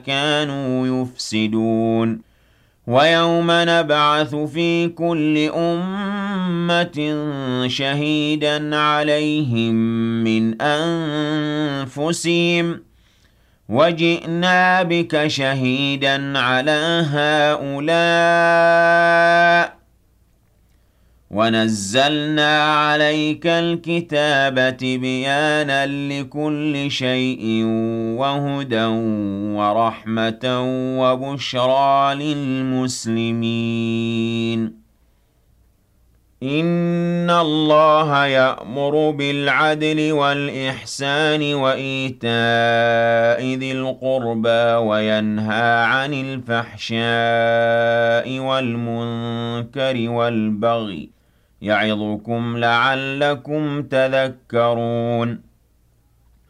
كانوا يفسدون ويوم نبعث في كل أمة شهيدا عليهم من أنفسهم وجئنا بك شهيدا على هؤلاء ونزلنا عليك الكتاب تبيانا لكل شيء وهدى ورحمة وبشرى للمسلمين إن الله يأمر بالعدل والإحسان وإيتاء ذي القربى وينهى عن الفحشاء والمنكر والبغي يعظكم لعلكم تذكرون